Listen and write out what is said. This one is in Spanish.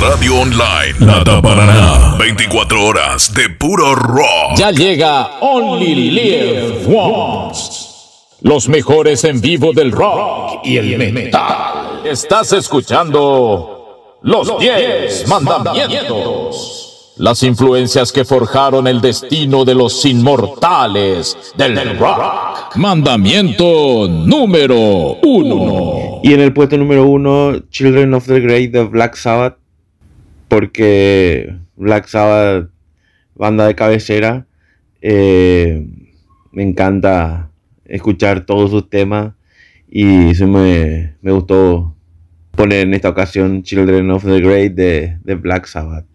Radio Online, Nata Paraná, 24 horas de puro rock. Ya llega Only Live Once. Los mejores en vivo del rock y el metal. Estás escuchando Los 10 Mandamientos. Las influencias que forjaron el destino de los inmortales del rock. Mandamiento número 1. Y en el puesto número 1, Children of the Grave de Black Sabbath. Porque Black Sabbath, banda de cabecera, me encanta escuchar todos sus temas y me gustó poner en esta ocasión Children of the Grave de Black Sabbath.